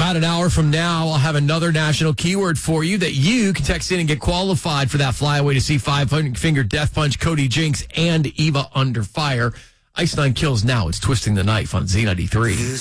About an hour from now, I'll have another national keyword for you that you can text in and get qualified for that flyaway to see Five Finger Death Punch, Cody Jinks, and Eva Under Fire. Ice Nine kills now. It's Twisting the Knife on Z93.